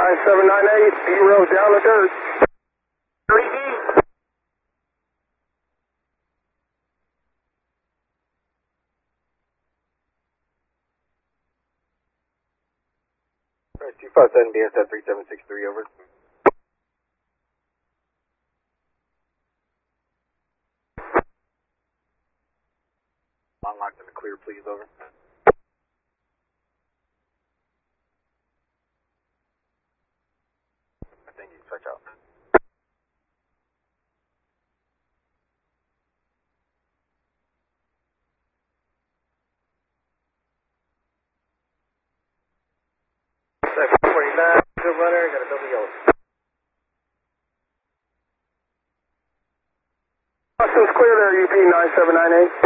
9798, zero down the dirt. 3D. Alright, 257 BSF 3763, over. Long locked in the clear, please, over. Thank you, switch out. Second 49, good runner, got a double yellow. Austin's clear there, UP 9798.